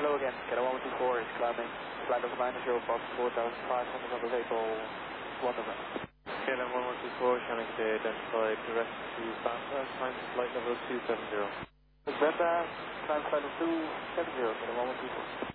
hello again. Get a 124 is climbing. Flight of minus 0 past 4,500 on the vehicle 1 of them. KLM 1124, trying to identify the rest to Banta, time to flight level 270. Banta, climb flight of 270, get a 124.